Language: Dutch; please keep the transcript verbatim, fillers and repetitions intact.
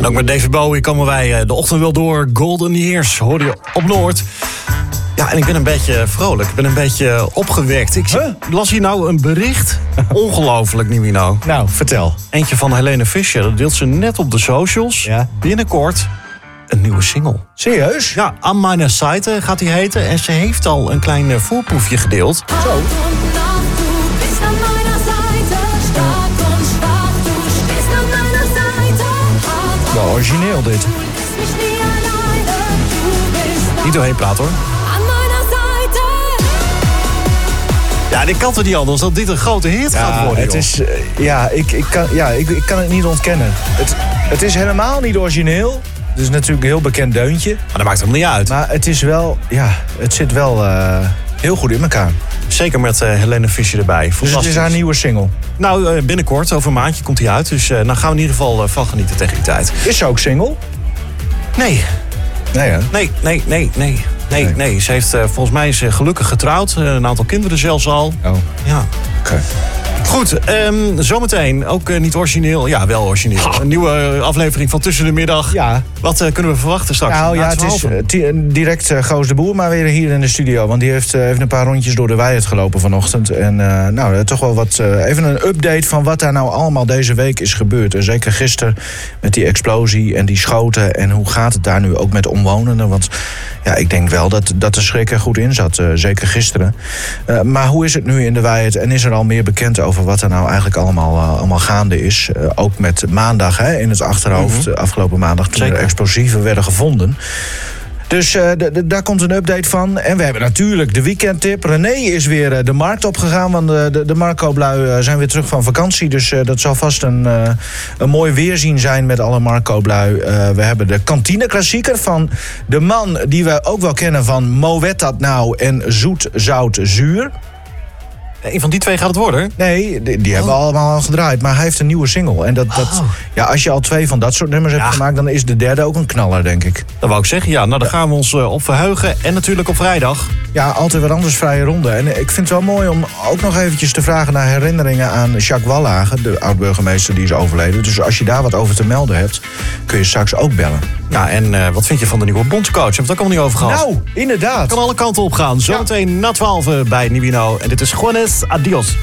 En ook met David Bowie komen wij de ochtend wel door. Golden Years hoor je op Noord. Ja, en ik ben een beetje vrolijk. Ik ben een beetje opgewekt. Ik huh? las hier nou een bericht. Ongelooflijk, Nivino. Nou, vertel. Eentje van Helene Fischer. Dat deelt ze net op de socials. Ja. Binnenkort een nieuwe single. Serieus? Ja, An meiner Seite gaat die heten. En ze heeft al een klein voorproefje gedeeld. Zo. Wel origineel dit. Niet doorheen praten hoor. Ja, ik kan het niet anders dat dit een grote hit ja, gaat worden. Het is, uh, ja, ik, ik, kan, ja ik, ik kan het niet ontkennen. Het, het is helemaal niet origineel. Het is natuurlijk een heel bekend deuntje. Maar dat maakt hem niet uit. Maar het is wel, ja, het zit wel uh, heel goed in elkaar. Zeker met uh, Helene Fischer erbij. Dus het is haar nieuwe single? Nou, uh, binnenkort, over een maandje komt hij uit. Dus uh, dan gaan we in ieder geval uh, van genieten tegen die tijd. Is ze ook single? Nee. Nee, hè? Nee, nee, nee, nee. Nee, nee. nee. Ze heeft, uh, volgens mij is ze gelukkig getrouwd. Uh, een aantal kinderen zelfs al. Oh. Ja. Oké. Okay. Goed, um, zometeen, ook uh, niet origineel. Ja, wel origineel. Ha. Een nieuwe uh, aflevering van Tussen de Middag. Ja. Wat uh, kunnen we verwachten straks? Nou ja, het is uh, t- direct uh, Goos de Boer maar weer hier in de studio. Want die heeft uh, even een paar rondjes door de Wijert gelopen vanochtend. En uh, nou, toch wel wat, uh, even een update van wat daar nou allemaal deze week is gebeurd. En zeker gisteren met die explosie en die schoten. En hoe gaat het daar nu ook met omwonenden? Want ja, ik denk wel dat, dat de schrik er goed in zat. Uh, zeker gisteren. Uh, maar hoe is het nu in de Wijert? En is er al meer bekend over wat er nou eigenlijk allemaal, uh, allemaal gaande is? Uh, ook met maandag hè, in het achterhoofd. Mm-hmm. uh, afgelopen maandag toen zeker. Er explosieven werden gevonden. Dus uh, d- d- daar komt een update van. En we hebben natuurlijk de weekendtip. René is weer uh, de markt opgegaan. Want de, de, de Markooplui uh, zijn weer terug van vakantie. Dus uh, dat zal vast een, uh, een mooi weerzien zijn met alle Markooplui. Uh, we hebben de kantine-klassieker van de man die we ook wel kennen van Mo Wet dat nou en Zoet, Zout, Zuur. Een van die twee gaat het worden? Nee, die, die oh. hebben we allemaal al gedraaid. Maar hij heeft een nieuwe single. En dat, dat, oh. ja, als je al twee van dat soort nummers ja. hebt gemaakt, dan is de derde ook een knaller, denk ik. Dat wou ik zeggen, ja. Nou, daar gaan we ons uh, op verheugen. En natuurlijk op vrijdag. Ja, altijd weer anders vrije ronde. En ik vind het wel mooi om ook nog eventjes te vragen naar herinneringen aan Jacques Wallage, de oud-burgemeester die is overleden. Dus als je daar wat over te melden hebt, kun je straks ook bellen. Ja, en uh, wat vind je van de nieuwe bondscoach? Hebben we het ook al niet over gehad? Nou, inderdaad. Kan alle kanten op gaan. Zometeen ja. na twaalf bij Nivino. En dit is Juanes Adios.